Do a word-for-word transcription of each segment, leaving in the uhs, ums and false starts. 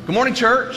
Good morning, church.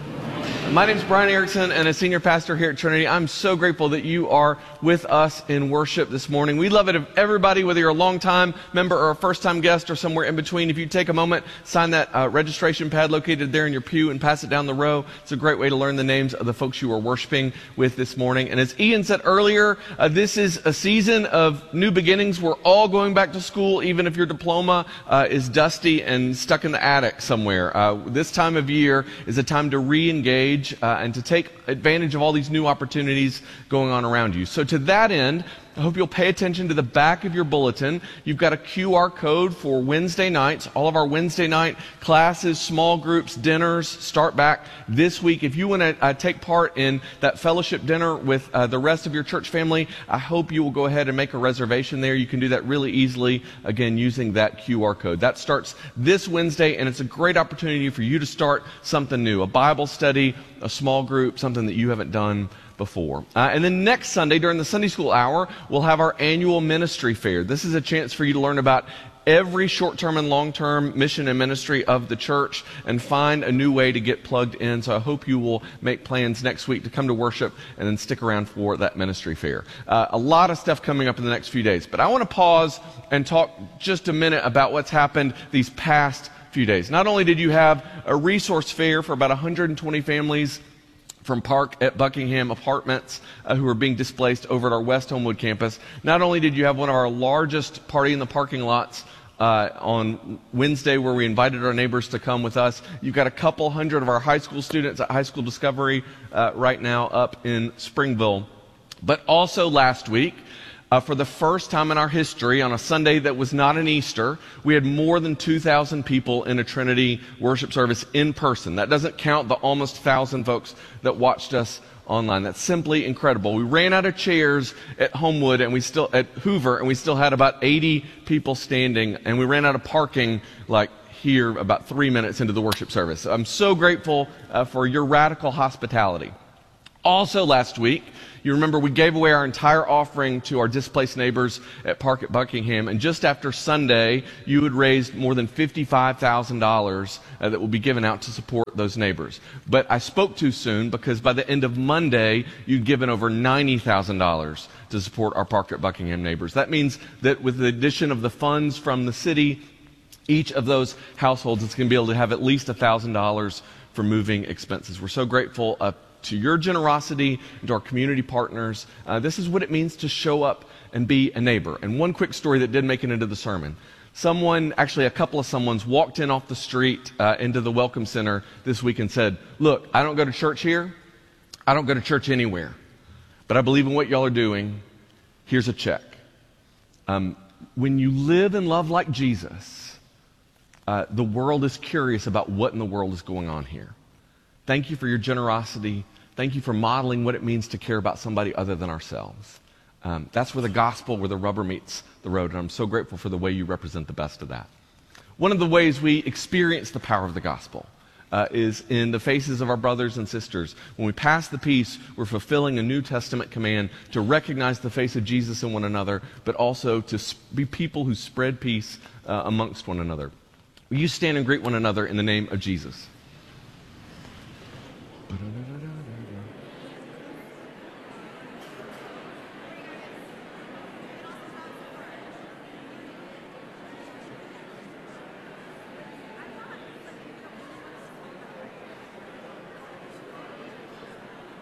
My name is Brian Erickson, and as senior pastor here at Trinity, I'm so grateful that you are with us in worship this morning. We love it if everybody, whether you're a long-time member or a first-time guest or somewhere in between, if you take a moment, sign that uh, registration pad located there in your pew and pass it down the row. It's a great way to learn the names of the folks you are worshiping with this morning. And as Ian said earlier, uh, this is a season of new beginnings. We're all going back to school, even if your diploma uh, is dusty and stuck in the attic somewhere. Uh, this time of year is a time to re-engage Uh, and to take advantage of all these new opportunities going on around you. So to that end, I hope you'll pay attention to the back of your bulletin. You've got a Q R code for Wednesday nights. All of our Wednesday night classes, small groups, dinners start back this week. If you want to uh, take part in that fellowship dinner with uh, the rest of your church family, I hope you will go ahead and make a reservation there. You can do that really easily, again, using that Q R code. That starts this Wednesday, and it's a great opportunity for you to start something new, a Bible study, a small group, something that you haven't done before. Uh, and then next Sunday, during the Sunday school hour, we'll have our annual ministry fair. This is a chance for you to learn about every short-term and long-term mission and ministry of the church and find a new way to get plugged in. So I hope you will make plans next week to come to worship and then stick around for that ministry fair. Uh, a lot of stuff coming up in the next few days. But I want to pause and talk just a minute about what's happened these past few days. Not only did you have a resource fair for about one hundred twenty families from Park at Buckingham Apartments uh, who are being displaced over at our West Homewood campus. Not only did you have one of our largest party in the parking lots uh, on Wednesday where we invited our neighbors to come with us, you've got a couple hundred of our high school students at High School Discovery uh, right now up in Springville. But also last week, Uh, for the first time in our history, on a Sunday that was not an Easter, we had more than two thousand people in a Trinity worship service in person. That doesn't count the almost one thousand folks that watched us online. That's simply incredible. We ran out of chairs at Homewood and we still at Hoover, and we still had about eighty people standing, and we ran out of parking like here about three minutes into the worship service. So I'm so grateful uh, for your radical hospitality. Also last week, you remember we gave away our entire offering to our displaced neighbors at Park at Buckingham, and just after Sunday, you had raised more than fifty-five thousand dollars uh, that will be given out to support those neighbors. But I spoke too soon, because by the end of Monday, you'd given over ninety thousand dollars to support our Park at Buckingham neighbors. That means that with the addition of the funds from the city, each of those households is going to be able to have at least one thousand dollars for moving expenses. We're so grateful uh, to your generosity, and to our community partners. Uh, this is what it means to show up and be a neighbor. And one quick story that did make it into the sermon. Someone, actually a couple of someones, walked in off the street uh, into the Welcome Center this week and said, "Look, I don't go to church here. I don't go to church anywhere. But I believe in what y'all are doing. Here's a check." Um, when you live and love like Jesus, uh, the world is curious about what in the world is going on here. Thank you for your generosity. Thank you for modeling what it means to care about somebody other than ourselves. Um, that's where the gospel, where the rubber meets the road, and I'm so grateful for the way you represent the best of that. One of the ways we experience the power of the gospel uh, is in the faces of our brothers and sisters. When we pass the peace, we're fulfilling a New Testament command to recognize the face of Jesus in one another, but also to be people who spread peace uh, amongst one another. Will you stand and greet one another in the name of Jesus?